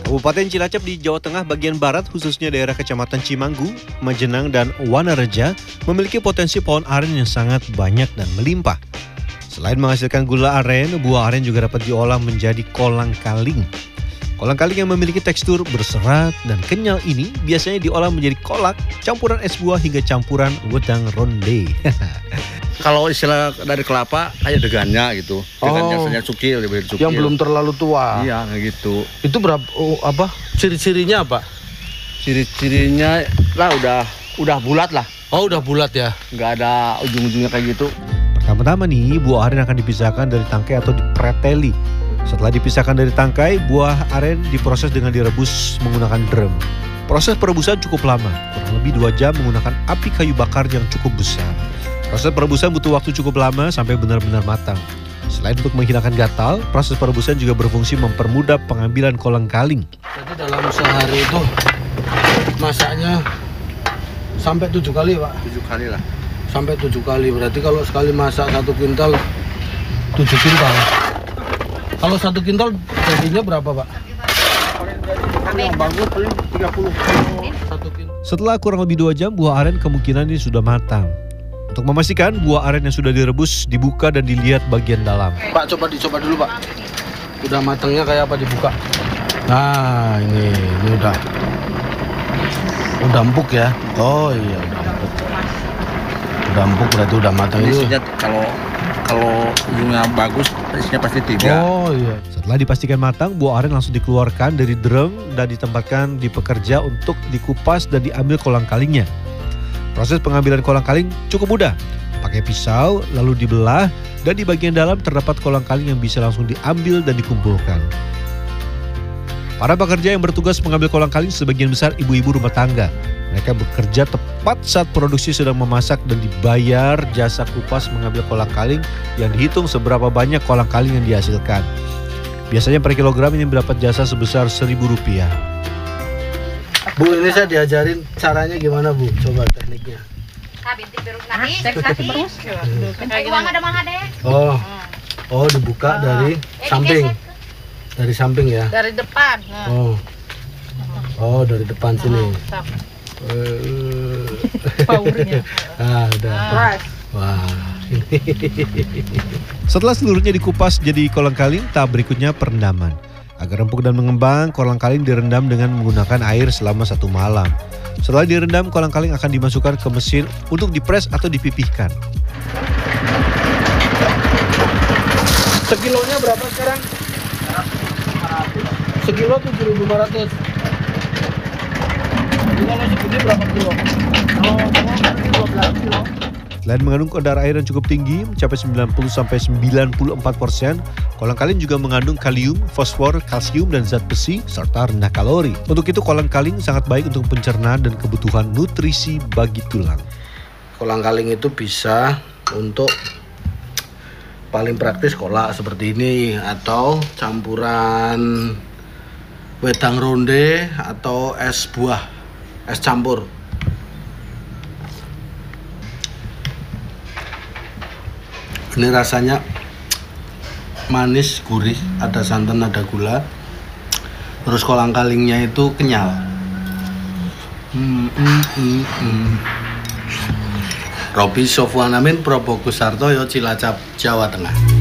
Kabupaten Cilacap di Jawa Tengah bagian barat, khususnya daerah Kecamatan Cimanggu, Majenang, dan Wanareja, memiliki potensi pohon aren yang sangat banyak dan melimpah. Selain menghasilkan gula aren, buah aren juga dapat diolah menjadi kolang-kaling. Kolang-kaling yang memiliki tekstur berserat dan kenyal ini biasanya diolah menjadi kolak, campuran es buah hingga campuran wedang ronde. Kalau istilah dari kelapa kayak degannya gitu. Degannya saja cukil, lebih cukil. Yang belum terlalu tua. Iya, kayak gitu. Itu berapa apa? Ciri-cirinya apa? Ciri-cirinya lah udah bulat lah. Oh, udah bulat ya. Nggak ada ujung-ujungnya kayak gitu. Pertama-tama nih, buah aren akan dipisahkan dari tangkai atau dipreteli. Setelah dipisahkan dari tangkai, buah aren diproses dengan direbus menggunakan drum. Proses perebusan cukup lama, kurang lebih 2 jam menggunakan api kayu bakar yang cukup besar. Proses perebusan butuh waktu cukup lama sampai benar-benar matang. Selain untuk menghilangkan gatal, proses perebusan juga berfungsi mempermudah pengambilan kolang-kaling. Jadi dalam sehari itu masaknya sampai 7 kali, Pak? 7 kali lah. Sampai 7 kali, berarti kalau sekali masak 1 kintal, 7 kintal. Kalau 1 kintal jadinya berapa, Pak? Yang bagus paling 30. 1 kintal. Setelah kurang lebih 2 jam, buah aren kemungkinan ini sudah matang. Untuk memastikan buah aren yang sudah direbus dibuka dan dilihat bagian dalam. Pak, coba dicoba dulu, Pak. Udah matangnya kayak apa dibuka? Nah, ini udah empuk ya. Oh iya, udah empuk. Udah empuk berarti udah matang itu. Isinya kalau ujungnya bagus, isinya pasti 3. Oh iya. Setelah dipastikan matang, buah aren langsung dikeluarkan dari drum dan ditempatkan di pekerja untuk dikupas dan diambil kolang-kalingnya. Proses pengambilan kolang-kaling cukup mudah. Pakai pisau, lalu dibelah, dan di bagian dalam terdapat kolang-kaling yang bisa langsung diambil dan dikumpulkan. Para pekerja yang bertugas mengambil kolang-kaling sebagian besar ibu-ibu rumah tangga. Mereka bekerja tepat saat produksi sedang memasak dan dibayar jasa kupas mengambil kolang-kaling yang dihitung seberapa banyak kolang-kaling yang dihasilkan. Biasanya per kilogram ini mendapat jasa sebesar Rp1.000. Bu, ini saya diajarin caranya gimana, Bu? Coba tekniknya. Oh, dibuka dari samping. Dari samping ya? Dari depan. Oh, dari depan sini. Powernya. Udah. Wah. Setelah seluruhnya dikupas jadi kolang-kaling, tahap berikutnya perendaman. Agar empuk dan mengembang, kolang-kaling direndam dengan menggunakan air selama 1 malam. Setelah direndam, kolang-kaling akan dimasukkan ke mesin untuk dipres atau dipipihkan. Sekilonya berapa sekarang? Sekilo 7.500. Kalau segini berapa kilo? Oh, 12 kilo. Selain mengandung kadar air yang cukup tinggi, mencapai 90-94%, kolang-kaling juga mengandung kalium, fosfor, kalsium, dan zat besi, serta rendah kalori. Untuk itu, kolang-kaling sangat baik untuk pencernaan dan kebutuhan nutrisi bagi tulang. Kolang-kaling itu bisa untuk paling praktis kolak seperti ini, atau campuran wedang ronde, atau es buah, es campur. Ini rasanya manis, gurih, ada santan, ada gula. Terus kolang-kalingnya itu kenyal. Robi Sofwan Amin, Probokus Sartoyo, Cilacap, Jawa Tengah.